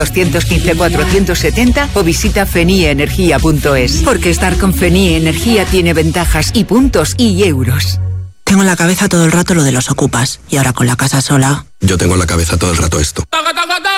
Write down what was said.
215-470 o visita fenieenergia.es. Porque estar con Fenie Energía tiene ventajas y puntos y euros. Tengo en la cabeza todo el rato lo de los ocupas y ahora con la casa sola. Yo tengo en la cabeza todo el rato esto.